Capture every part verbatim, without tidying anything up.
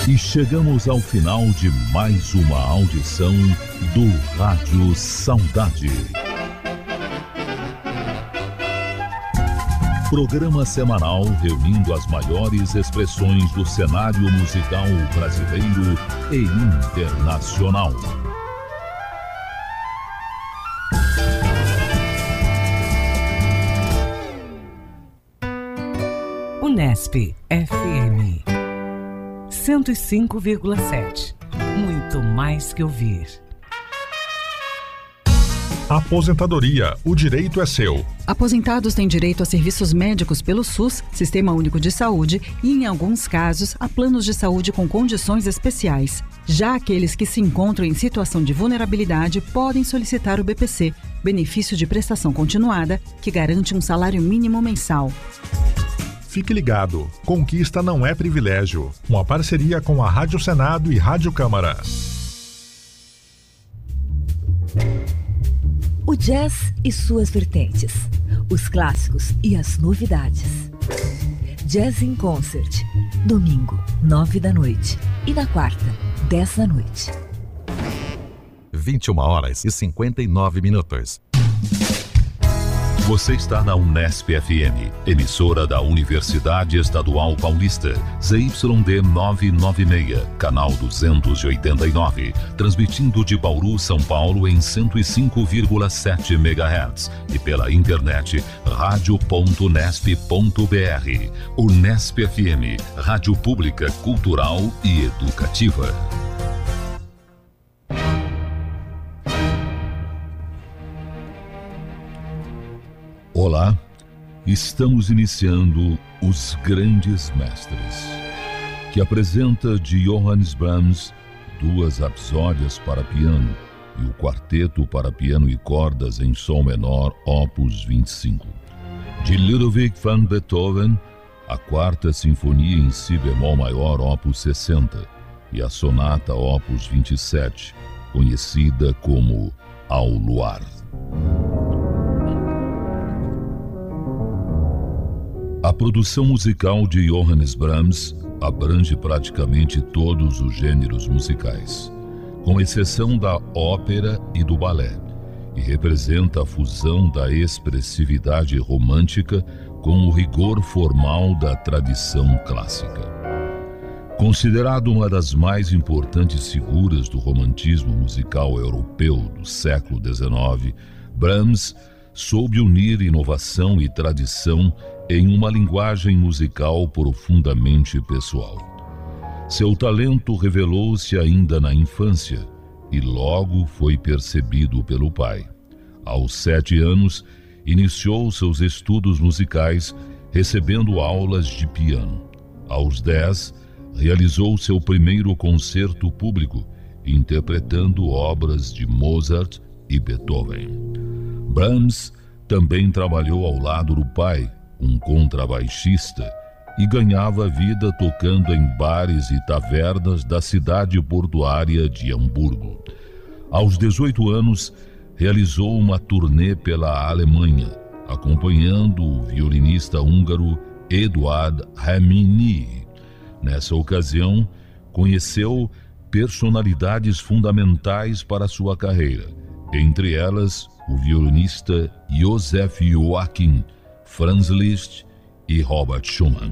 E chegamos ao final de mais uma audição do Rádio Saudade. Programa semanal reunindo as maiores expressões do cenário musical brasileiro e internacional. Unesp F M cento e cinco vírgula sete. Muito mais que ouvir. Aposentadoria. O direito é seu. Aposentados têm direito a serviços médicos pelo SUS, Sistema Único de Saúde, e, em alguns casos, a planos de saúde com condições especiais. Já aqueles que se encontram em situação de vulnerabilidade podem solicitar o B P C, benefício de prestação continuada, que garante um salário mínimo mensal. Fique ligado, conquista não é privilégio. Uma parceria com a Rádio Senado e Rádio Câmara. O jazz e suas vertentes, os clássicos e as novidades. Jazz in Concert, domingo, nove da noite e na quarta, dez da noite. vinte e uma horas e cinquenta e nove minutos. Você está na Unesp F M, emissora da Universidade Estadual Paulista, Z Y D novecentos e noventa e seis, canal duzentos e oitenta e nove, transmitindo de Bauru, São Paulo em cento e cinco vírgula sete megahertz e pela internet rádio ponto unesp ponto br. Unesp F M, rádio pública, cultural e educativa. Olá, estamos iniciando Os Grandes Mestres, que apresenta de Johannes Brahms duas rapsódias para piano e o quarteto para piano e cordas em sol menor, opus vinte e cinco. De Ludwig van Beethoven, a quarta sinfonia em si bemol maior, opus sessenta, e a sonata opus vinte e sete, conhecida como Ao Luar. A produção musical de Johannes Brahms abrange praticamente todos os gêneros musicais, com exceção da ópera e do balé, e representa a fusão da expressividade romântica com o rigor formal da tradição clássica. Considerado uma das mais importantes figuras do romantismo musical europeu do século dezenove, Brahms soube unir inovação e tradição em uma linguagem musical profundamente pessoal. Seu talento revelou-se ainda na infância e logo foi percebido pelo pai. Aos sete anos, iniciou seus estudos musicais, recebendo aulas de piano. Aos dez, realizou seu primeiro concerto público, interpretando obras de Mozart e Beethoven. Brahms também trabalhou ao lado do pai, um contrabaixista, e ganhava vida tocando em bares e tavernas da cidade portuária de Hamburgo. Aos dezoito anos, realizou uma turnê pela Alemanha, acompanhando o violinista húngaro Eduard Remini. Nessa ocasião, conheceu personalidades fundamentais para sua carreira, entre elas o violinista Joseph Joachim, Franz Liszt e Robert Schumann.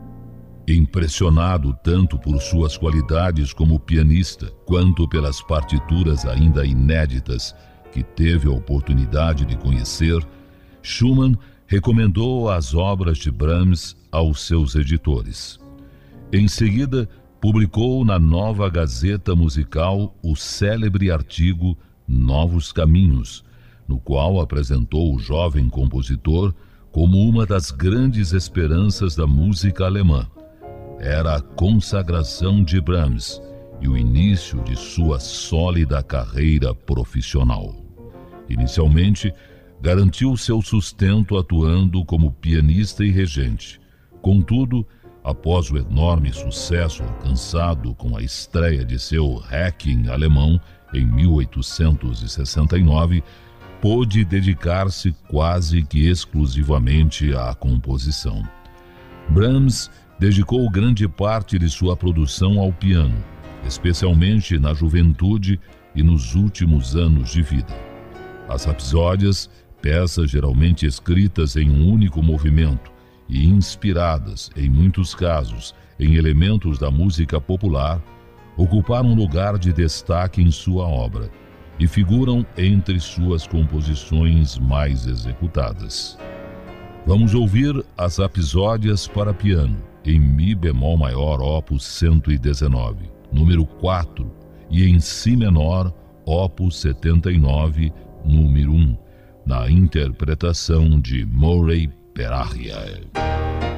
Impressionado tanto por suas qualidades como pianista, quanto pelas partituras ainda inéditas que teve a oportunidade de conhecer, Schumann recomendou as obras de Brahms aos seus editores. Em seguida, publicou na Nova Gazeta Musical o célebre artigo Novos Caminhos, no qual apresentou o jovem compositor como uma das grandes esperanças da música alemã. Era a consagração de Brahms e o início de sua sólida carreira profissional. Inicialmente, garantiu seu sustento atuando como pianista e regente. Contudo, após o enorme sucesso alcançado com a estreia de seu Requiem alemão em mil oitocentos e sessenta e nove, pôde dedicar-se quase que exclusivamente à composição. Brahms dedicou grande parte de sua produção ao piano, especialmente na juventude e nos últimos anos de vida. As rapsódias, peças geralmente escritas em um único movimento e inspiradas, em muitos casos, em elementos da música popular, ocuparam lugar de destaque em sua obra e figuram entre suas composições mais executadas. Vamos ouvir as rapsódias para piano, em Mi bemol maior, opus cento e dezenove, número quatro, e em Si menor, opus setenta e nove, número um, na interpretação de Murray Perahia.